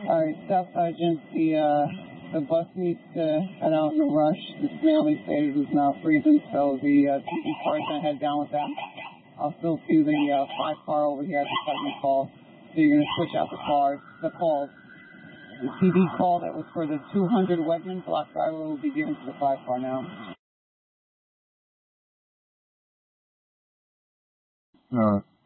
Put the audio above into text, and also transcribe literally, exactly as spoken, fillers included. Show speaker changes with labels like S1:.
S1: All right, Staff Sergeant, the uh, the bus needs to head out in a rush. This mailing stated is now freezing, so the uh, T V car is going to head down with that. I'll still see the uh, five car over here at the second call, so you're going to switch out the cars, the calls. The T V call that was for the two hundred Wegman block driver will be given to the five car now.
S2: All right.